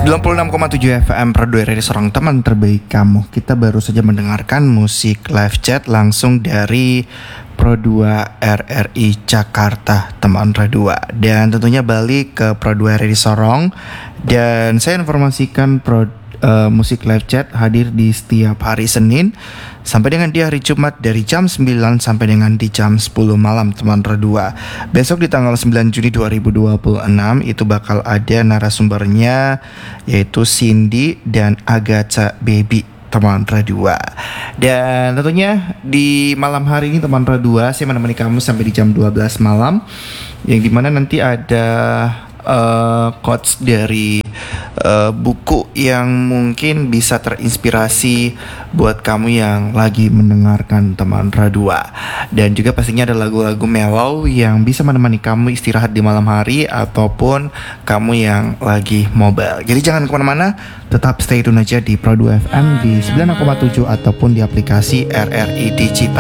96,7 FM Pro 2 dari seorang teman terbaik kamu. Kita baru saja mendengarkan musik live chat langsung dari Pro 2 RRI Jakarta, teman Radio 2. Dan tentunya balik ke Pro 2 RRI Sorong. Dan saya informasikan musik live chat hadir di setiap hari Senin sampai dengan di hari Jumat dari jam 9 sampai dengan di jam 10 malam, teman Redua. Besok di tanggal 9 Juni 2026 itu bakal ada narasumbernya yaitu Cindy dan Agatha Baby, teman Redua. Dan tentunya di malam hari ini teman Redua saya menemani kamu sampai di jam 12 malam, yang dimana nanti ada quotes dari buku yang mungkin bisa terinspirasi buat kamu yang lagi mendengarkan teman Radua. Dan juga pastinya ada lagu-lagu mellow yang bisa menemani kamu istirahat di malam hari ataupun kamu yang lagi mobile. Jadi jangan kemana-mana, tetap stay tune aja di Pro 2 FM di 96,7 ataupun di aplikasi RRI Digital.